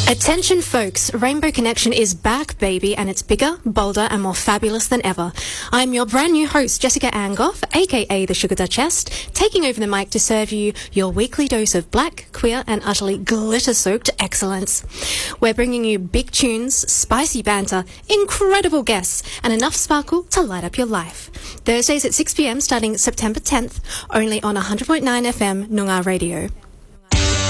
Attention folks, Rainbow Connection is back, baby, and it's bigger, bolder and more fabulous than ever. I'm your brand new host, Jessica Angoff, aka the Sugar Duchess, taking over the mic to serve you your weekly dose of black, queer and utterly glitter-soaked excellence. We're bringing you big tunes, spicy banter, incredible guests and enough sparkle to light up your life. Thursdays at 6 p.m. starting September 10th, only on 100.9 FM Noongar Radio.